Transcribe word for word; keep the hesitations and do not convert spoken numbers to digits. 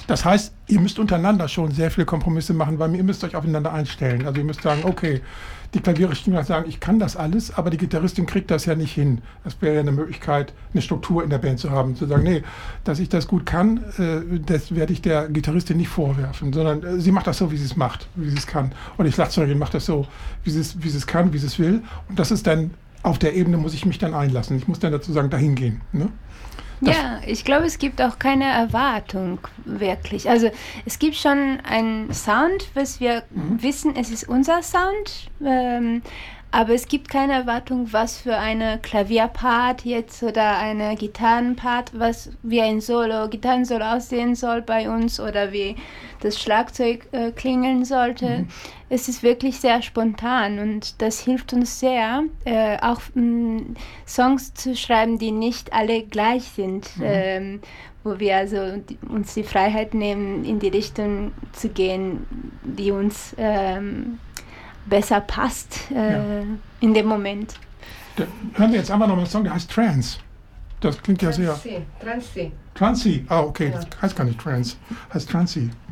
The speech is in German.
Das heißt, ihr müsst untereinander schon sehr viele Kompromisse machen, weil ihr müsst euch aufeinander einstellen. Also ihr müsst sagen, okay, die Klaviere sagen, ich kann das alles, aber die Gitarristin kriegt das ja nicht hin. Das wäre ja eine Möglichkeit, eine Struktur in der Band zu haben, zu sagen, nee, dass ich das gut kann, äh, das werde ich der Gitarristin nicht vorwerfen, sondern äh, sie macht das so, wie sie es macht, wie sie es kann. Und die Schlagzeugerin macht das so, wie sie es, wie sie es kann, wie sie es will. Und das ist dann, auf der Ebene muss ich mich dann einlassen. Ich muss dann dazu sagen, dahin gehen. Ne? Das ja, ich glaube, es gibt auch keine Erwartung wirklich. Also es gibt schon einen Sound, was wir mhm. wissen, es ist unser Sound, ähm, aber es gibt keine Erwartung, was für eine Klavierpart jetzt oder eine Gitarrenpart, was wie ein Solo, Gitarrensolo aussehen soll bei uns oder wie das Schlagzeug äh, klingeln sollte. Mhm. Es ist wirklich sehr spontan und das hilft uns sehr, äh, auch mh, Songs zu schreiben, die nicht alle gleich sind, mhm. ähm, wo wir also die, uns die Freiheit nehmen, in die Richtung zu gehen, die uns ähm, besser passt äh, ja. in dem Moment. Da hören wir jetzt einfach noch mal einen Song, der heißt Trance. Das klingt ja sehr... Transi. Transi. Ah, okay, ja. Das heißt gar nicht Trance, heißt Transi.